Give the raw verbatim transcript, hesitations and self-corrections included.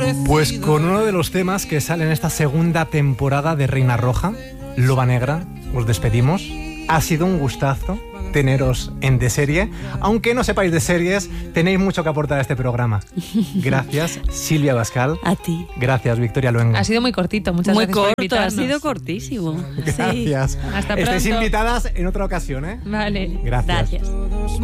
Pues con uno de los temas que sale en esta segunda temporada de Reina Roja, Loba Negra, os despedimos. Ha sido un gustazo teneros en De Serie. Aunque no sepáis de series, tenéis mucho que aportar a este programa. Gracias, Silvia Abascal. A ti. Gracias, Victoria Luengo. Ha sido muy cortito, muchas muy gracias corto, por invitarnos. ha sido cortísimo. Gracias. Sí. Hasta Estáis pronto. invitadas en otra ocasión, ¿eh? Vale. Gracias. Gracias.